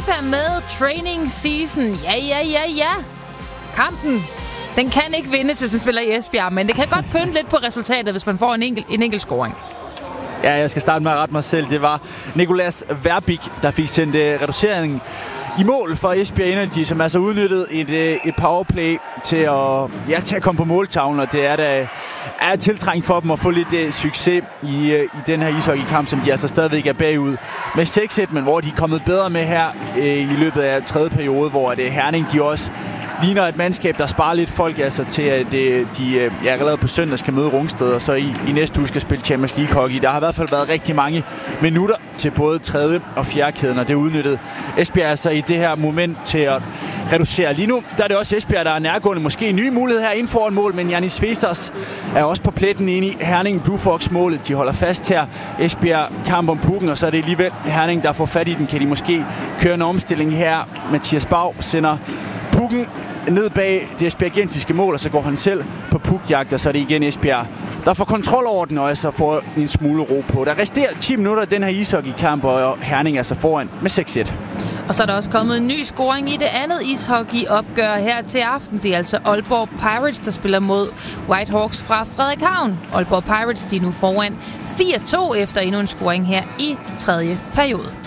Lipa med Training Season. Ja. Kampen, den kan ikke vindes, hvis man spiller i Esbjerg, men det kan godt pynte lidt på resultatet, hvis man får en enkelt scoring. Ja, jeg skal starte med at rette mig selv. Det var Nicolas Verbik, der fik sendt reduceringen i mål for Esbjerg Energy, som altså udnyttede et powerplay til at komme på måltavlen, og det er tiltrængt for dem at få lidt succes i den her ishockeykamp, som de altså stadigvæk er bagud med 6-1, men hvor de er kommet bedre med her i løbet af tredje periode, hvor Herning de også ligner et mandskab, der sparer lidt folk altså til, at de allerede på søndag skal møde Rungsted, og så i næste uge skal spille Champions League hockey. Der har i hvert fald været rigtig mange minutter til både tredje og fjerde kæden, og det udnyttede Esbjerg altså i det her moment til at reducere. Lige nu der er det også Esbjerg, der er nærgående. Måske en ny mulighed her inden for en mål, men Janis Festers er også på pletten inde i Herning Blue Fox-målet. De holder fast her. Esbjerg kamp om pukken, og så er det alligevel Herning, der får fat i den. Kan de måske køre en omstilling her? Mathias Bag sender pukken ned bag det esbjergensiske mål, og så går han selv på pukjagt, og så er det igen Esbjerg, der får kontrol over den, og altså får en smule ro på. Der resterer 10 minutter af den her ishockeykamp, og Herning er så foran med 6-1. Og så er der også kommet en ny scoring i det andet ishockeyopgør her til aften. Det er altså Aalborg Pirates, der spiller mod Whitehawks fra Frederikshavn. Aalborg Pirates, de er nu foran 4-2 efter endnu en scoring her i tredje periode.